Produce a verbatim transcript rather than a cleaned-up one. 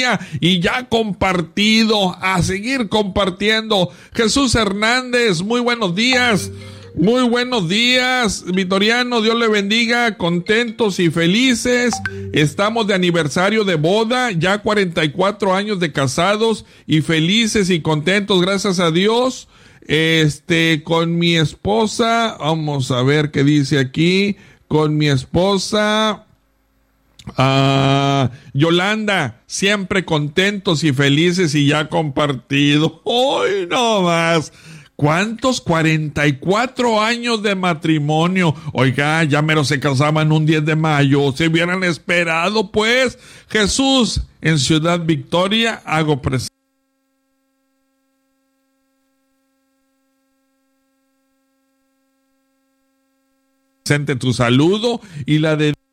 Victoria y ya compartido, a seguir compartiendo. Jesús Hernández, muy buenos días. Muy buenos días, Vitoriano, Dios le bendiga, contentos y felices. Estamos de aniversario de boda, ya cuarenta y cuatro años de casados y felices y contentos, gracias a Dios. Este, con mi esposa, vamos a ver qué dice aquí, con mi esposa, ah, Yolanda, siempre contentos y felices y ya compartido. ¡Hoy no más! ¿Cuántos? cuarenta y cuatro años de matrimonio. Oiga, ya mero se casaban un diez de mayo. Se hubieran esperado, pues. Jesús, en Ciudad Victoria, hago presente tu saludo y la de